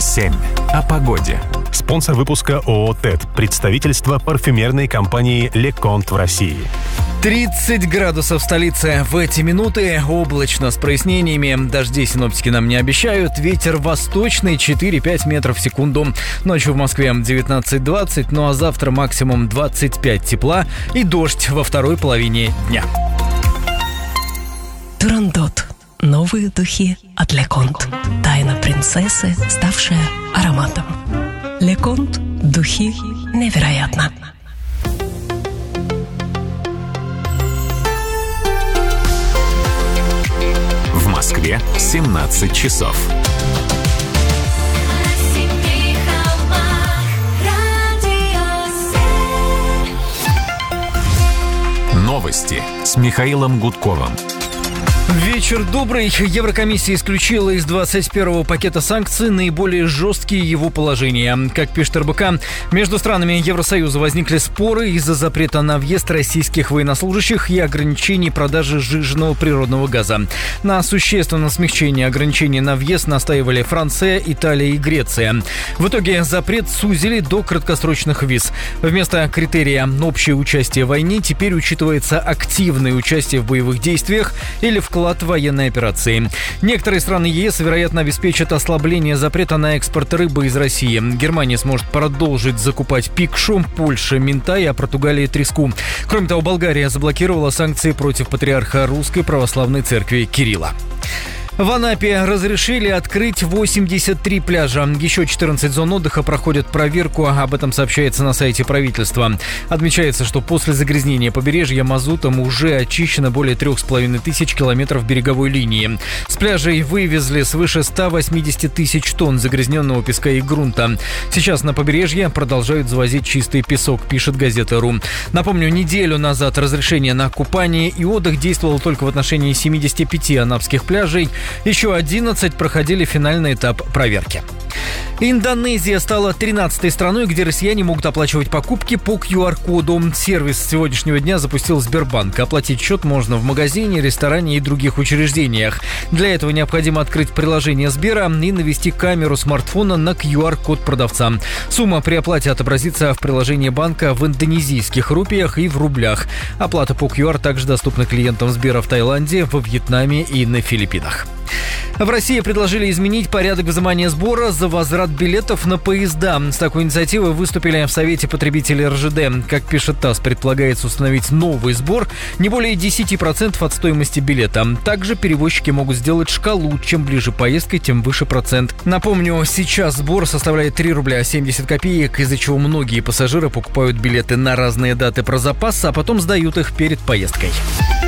7. О погоде. Спонсор выпуска ООО «ТЭД», представительство парфюмерной компании «Леконт» в России. 30 градусов в столице в эти минуты. Облачно с прояснениями. Дождей синоптики нам не обещают. Ветер восточный 4-5 метров в секунду. Ночью в Москве 19-20, ну а завтра максимум 25 тепла и дождь во второй половине дня. Турандот. Новые духи от Леконт. Тайна принцессы, ставшая ароматом. Леконт. Духи невероятно. В Москве 17 часов. Новости с Михаилом Гудковым. Вечер добрый. Еврокомиссия исключила из 21-го пакета санкций наиболее жесткие его положения. Как пишет РБК, между странами Евросоюза возникли споры из-за запрета на въезд российских военнослужащих и ограничений продажи сжиженного природного газа. На существенное смягчение ограничений на въезд настаивали Франция, Италия и Греция. В итоге запрет сузили до краткосрочных виз. Вместо критерия «общее участие в войне» теперь учитывается активное участие в боевых действиях или вклад в военной операции. Некоторые страны ЕС, вероятно, обеспечат ослабление запрета на экспорт рыбы из России. Германия сможет продолжить закупать пикшу, Польша – минтай, а Португалия – треску. Кроме того, Болгария заблокировала санкции против патриарха Русской Православной Церкви Кирилла. В Анапе разрешили открыть 83 пляжа. Еще 14 зон отдыха проходят проверку. Об этом сообщается на сайте правительства. Отмечается, что после загрязнения побережья мазутом уже очищено более 3500 километров береговой линии. С пляжей вывезли свыше 180 тысяч тонн загрязненного песка и грунта. Сейчас на побережье продолжают завозить чистый песок, пишет газета «Ру». Напомню, неделю назад разрешение на купание и отдых действовало только в отношении 75 анапских пляжей. Еще 11 проходили финальный этап проверки. Индонезия стала 13-й страной, где россияне могут оплачивать покупки по QR-коду. Сервис с сегодняшнего дня запустил Сбербанк. Оплатить счет можно в магазине, ресторане и других учреждениях. Для этого необходимо открыть приложение Сбера и навести камеру смартфона на QR-код продавца. Сумма при оплате отобразится в приложении банка в индонезийских рупиях и в рублях. Оплата по QR также доступна клиентам Сбера в Таиланде, во Вьетнаме и на Филиппинах. В России предложили изменить порядок взимания сбора за возврат билетов на поезда. С такой инициативой выступили в Совете потребителей РЖД. Как пишет ТАСС, предполагается установить новый сбор не более 10% от стоимости билета. Также перевозчики могут сделать шкалу. Чем ближе поездка, тем выше процент. Напомню, сейчас сбор составляет 3 рубля 70 копеек, из-за чего многие пассажиры покупают билеты на разные даты про запас, а потом сдают их перед поездкой.